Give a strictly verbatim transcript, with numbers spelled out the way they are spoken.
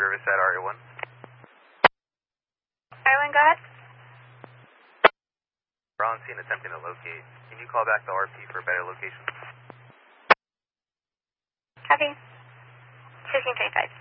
service at R A one. R A one, go ahead. We're on scene attempting to locate. Can you call back to R P for a better location? Copy. fifteen twenty-five.